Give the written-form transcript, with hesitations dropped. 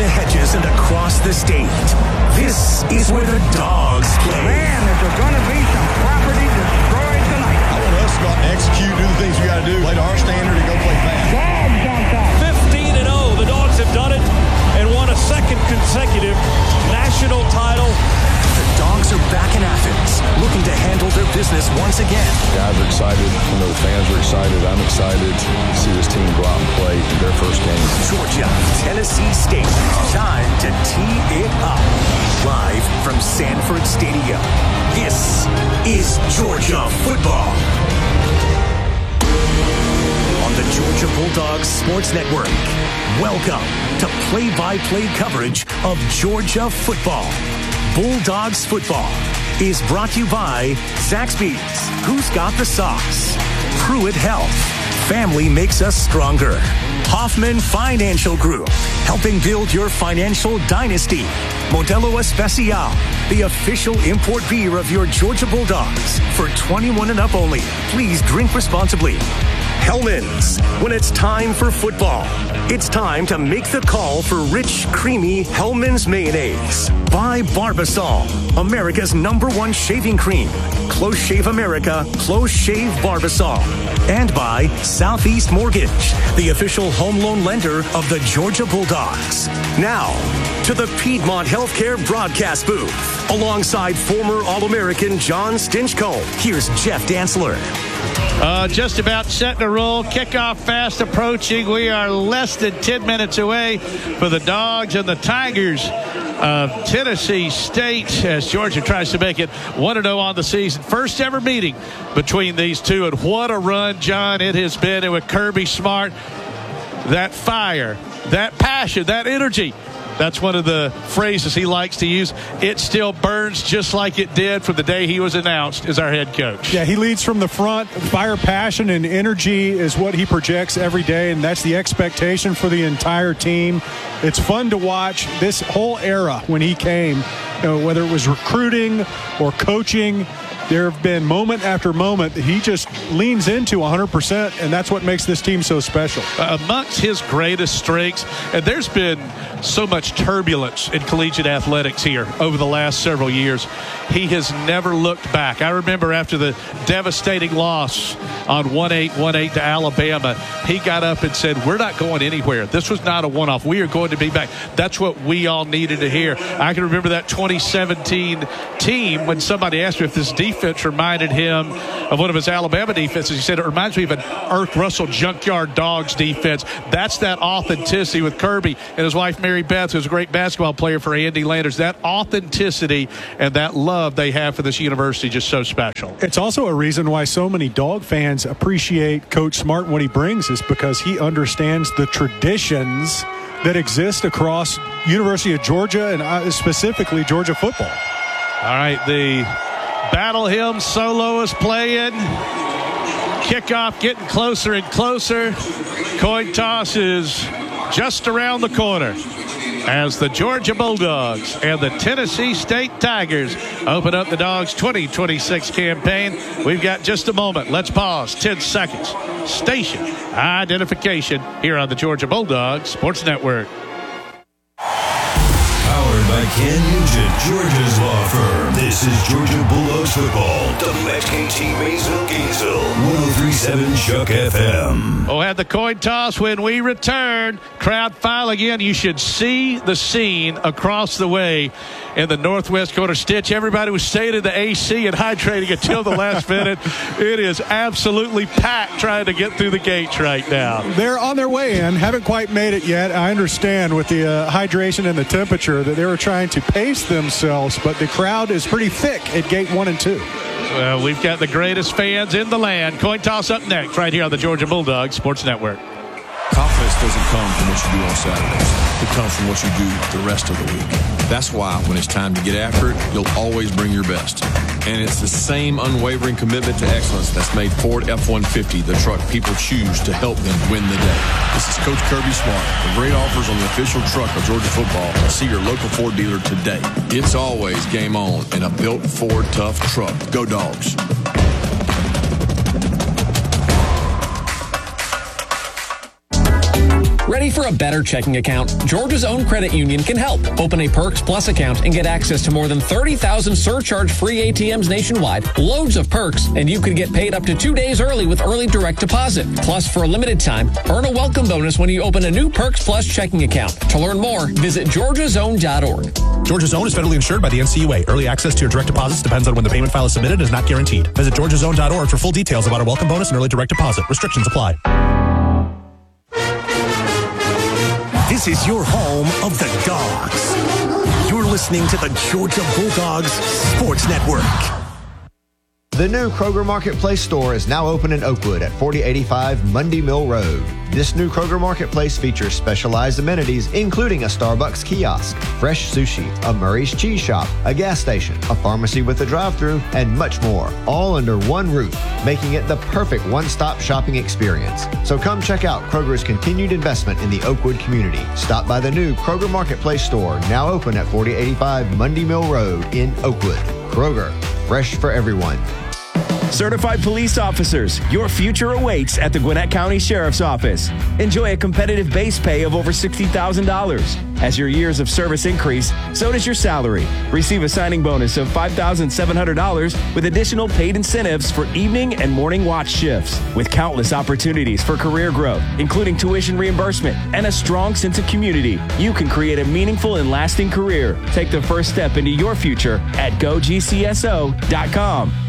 the hedges and across the state. This is where the Dogs play. Man, is there going to be some property destroyed tonight. I want us to go out and execute, do the things we got to do, play to our standard, and go play fast. Dogs on top. 15-0. The Dogs have done it and won a second consecutive national title. The Dogs are back in Athens, looking to handle their business once again. Guys are excited. The fans are excited. I'm excited to see this team go out and play their first game. Georgia, Tennessee State. Time to tee it up. Live from Sanford Stadium. This is Georgia football. On the Georgia Bulldogs Sports Network. Welcome to play-by-play coverage of Georgia football. Bulldogs football is brought to you by Zaxby's, Who's Got the Sauce, Pruitt Health, Family Makes Us Stronger, Hoffman Financial Group, helping build your financial dynasty, Modelo Especial, the official import beer of your Georgia Bulldogs, for 21 and up only. Please drink responsibly. Hellman's. When it's time for football, it's time to make the call for rich, creamy Hellman's mayonnaise. By Barbasol, America's #1 shaving cream. Close Shave America, Close Shave Barbasol. And by Southeast Mortgage, the official home loan lender of the Georgia Bulldogs. Now, to the Piedmont Healthcare broadcast booth. Alongside former All-American John Stinchcomb, here's Jeff Dantzler. Just about set to roll. Kickoff fast approaching. We are less than 10 minutes away for the Dogs and the Tigers of Tennessee State as Georgia tries to make it 1-0 on the season. First ever meeting between these two, and what a run, John, it has been. And with Kirby Smart, that fire, that passion, that energy, that's one of the phrases he likes to use. It still burns just like it did from the day he was announced as our head coach. Yeah, he leads from the front. Fire, passion, and energy is what he projects every day, and that's the expectation for the entire team. It's fun to watch this whole era when he came, whether it was recruiting or coaching. There have been moment after moment that he just leans into 100%, and that's what makes this team so special. Amongst his greatest strengths, and there's been so much turbulence in collegiate athletics here over the last several years, he has never looked back. I remember after the devastating loss on 1-8 to Alabama, he got up and said, we're not going anywhere. This was not a one-off. We are going to be back. That's what we all needed to hear. I can remember that 2017 team when somebody asked me if this defense reminded him of one of his Alabama defenses. He said, it reminds me of an Irk Russell Junkyard Dogs defense. That's that authenticity with Kirby and his wife, Mary Beth, who's a great basketball player for Andy Landers. That authenticity and that love they have for this university just so special. It's also a reason why so many Dog fans appreciate Coach Smart and what he brings, is because he understands the traditions that exist across University of Georgia and specifically Georgia football. All right, the battle hymn solo is playing. Kickoff getting closer and closer. Coin toss is just around the corner as the Georgia Bulldogs and the Tennessee State Tigers open up the Dogs 2026 campaign. We've got just a moment. Let's pause. 10 seconds. Station identification here on the Georgia Bulldogs Sports Network. Powered by Ken Nugent, Georgia's law firm. This is Georgia Bulldogs football. WXKT Maysville, Gainesville, 103.7 Chuck FM. We'll have the coin toss when we return. Crowd file again. You should see the scene across the way in the northwest corner. Stitch, everybody was staying in the AC and hydrating until the last minute. It is absolutely packed trying to get through the gates right now. They're on their way in. Haven't quite made it yet. I understand with the hydration and the temperature that they were trying to pace themselves, but the crowd is pretty thick at gate 1 and 2. Well, we've got the greatest fans in the land. Coin toss up next right here on the Georgia Bulldogs Sports Network. Confidence doesn't come from what you do on Saturdays. It comes from what you do the rest of the week. That's why when it's time to get after it, you'll always bring your best. And it's the same unwavering commitment to excellence that's made Ford F-150 the truck people choose to help them win the day. This is Coach Kirby Smart. For great offers on the official truck of Georgia football, see your local Ford dealer today. It's always game on in a built Ford tough truck. Go Dogs. Ready Ready for a better checking account? Georgia's own credit union can help. Open a Perks Plus account and get access to more than 30,000 surcharge-free ATMs nationwide, loads of perks, and you could get paid up to 2 days early with early direct deposit. Plus, for a limited time, earn a welcome bonus when you open a new Perks Plus checking account. To learn more, visit georgiazone.org. Georgia Zone is federally insured by the NCUA. Early access to your direct deposits depends on when the payment file is submitted and is not guaranteed. Visit georgiazone.org for full details about our welcome bonus and early direct deposit. Restrictions apply. This is your home of the Dogs. You're listening to the Georgia Bulldogs Sports Network. The new Kroger Marketplace store is now open in Oakwood at 4085 Mundy Mill Road. This new Kroger Marketplace features specialized amenities, including a Starbucks kiosk, fresh sushi, a Murray's Cheese Shop, a gas station, a pharmacy with a drive-thru, and much more, all under one roof, making it the perfect one-stop shopping experience. So come check out Kroger's continued investment in the Oakwood community. Stop by the new Kroger Marketplace store, now open at 4085 Mundy Mill Road in Oakwood. Kroger, fresh for everyone. Certified police officers, your future awaits at the Gwinnett County Sheriff's Office. Enjoy a competitive base pay of over $60,000. As your years of service increase, so does your salary. Receive a signing bonus of $5,700 with additional paid incentives for evening and morning watch shifts. With countless opportunities for career growth, including tuition reimbursement and a strong sense of community, you can create a meaningful and lasting career. Take the first step into your future at GoGCSO.com.